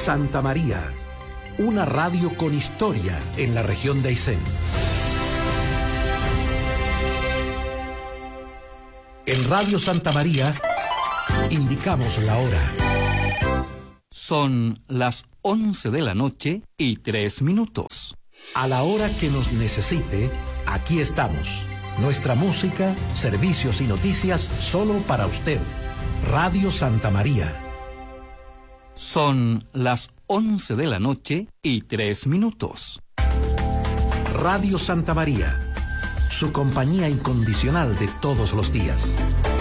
Santa María, una radio con historia en la región de Aysén. En Radio Santa María indicamos la hora. Son las 11 de la noche y 3 minutos. A la hora que nos necesite, aquí estamos. Nuestra música, servicios y noticias solo para usted. Radio Santa María. Son las 11 de la noche y 3 minutos. Radio Santa María, su compañía incondicional de todos los días.